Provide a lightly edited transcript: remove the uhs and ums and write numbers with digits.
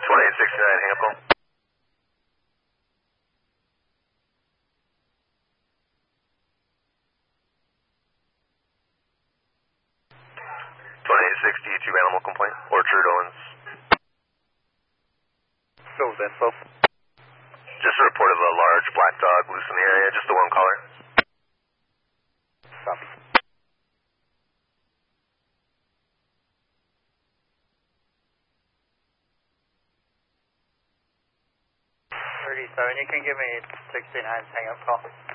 2869, hang up call. 2860, YouTube animal complaint. Orchard Owens. So was info. Just a report of a large black dog loose in the area, just the one caller. Copy. 37, you can give me 69's hang up call.